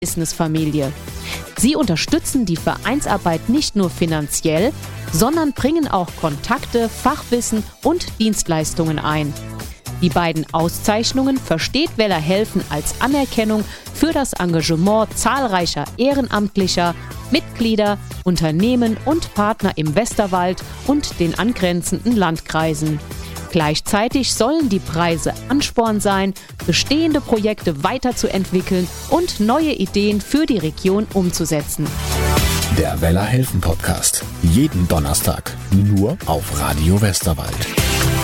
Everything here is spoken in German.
Businessfamilie. Sie unterstützen die Vereinsarbeit nicht nur finanziell, sondern bringen auch Kontakte, Fachwissen und Dienstleistungen ein. Die beiden Auszeichnungen versteht Weller helfen als Anerkennung für das Engagement zahlreicher ehrenamtlicher Mitglieder, Unternehmen und Partner im Westerwald und den angrenzenden Landkreisen. Gleichzeitig sollen die Preise Ansporn sein, bestehende Projekte weiterzuentwickeln und neue Ideen für die Region umzusetzen. Der Weller helfen Podcast. Jeden Donnerstag. Nur auf Radio Westerwald.